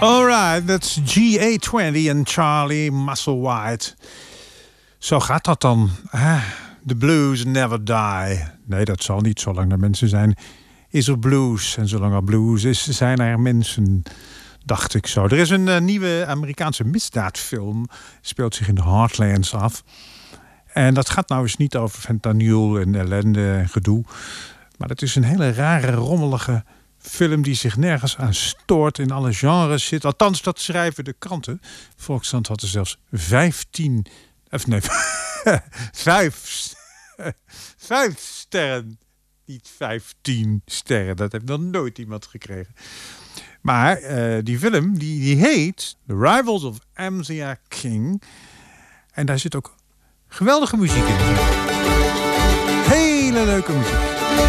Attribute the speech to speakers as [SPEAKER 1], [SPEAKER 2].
[SPEAKER 1] Alright, that's GA20 en Charlie Musselwhite. Zo gaat dat dan. The blues never die. Nee, dat zal niet. Zolang er mensen zijn, is er blues. En zolang er blues is, zijn er mensen, dacht ik zo. Er is een nieuwe Amerikaanse misdaadfilm. Speelt zich in de Heartlands af. En dat gaat nou eens niet over fentanyl en ellende en gedoe. Maar het is een hele rare, rommelige film die zich nergens aan stoort, in alle genres zit. Althans, dat schrijven de kranten. Volkskrant had er zelfs 5 sterren. Niet 15 sterren. Dat heeft nog nooit iemand gekregen. Maar die film, die heet The Rivals of Amzia King. En daar zit ook geweldige muziek in. Hele leuke muziek.